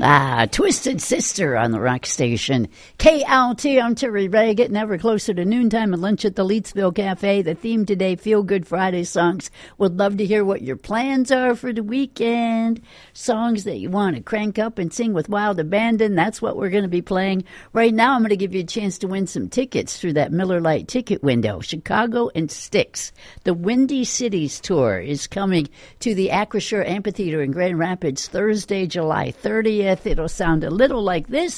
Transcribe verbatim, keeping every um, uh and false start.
Ah, Twisted Sister on the rock station. K L T, I'm Terry Ray, getting ever closer to noontime and lunch at the Leetsville Cafe. The theme today, Feel Good Friday songs. Would love to hear what your plans are for the weekend. Songs that you want to crank up and sing with Wild Abandon. That's what we're going to be playing. Right now, I'm going to give you a chance to win some tickets through that Miller Lite ticket window. Chicago and Styx. The Windy Cities Tour is coming to the Acrisure Amphitheater in Grand Rapids Thursday, July thirtieth. It'll sound a little like this.